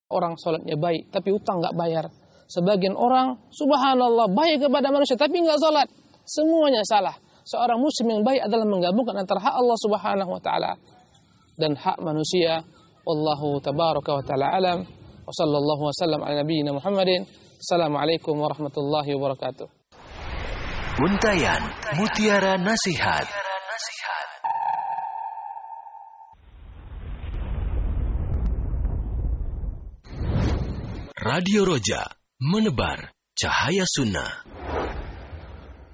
Orang sholatnya baik, tapi utang nggak bayar. Sebagian orang, subhanallah, baik kepada manusia, tapi nggak sholat. Semuanya salah. Seorang muslim yang baik adalah menggabungkan antara hak Allah subhanahu wa ta'ala dan hak manusia. Wallahu tabaraka wa ta'ala alam. Wa sallallahu wa sallam ala nabiyyina Muhammadin. Assalamualaikum warahmatullahi wabarakatuh. Untayan Mutiara Nasihat. Radio Roja, menebar cahaya sunnah.